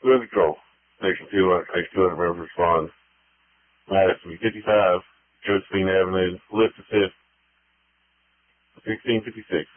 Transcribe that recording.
Weather Control. Station 2, Station 200 members respond. Madison 55, Josephine Avenue, lift assist, 1656.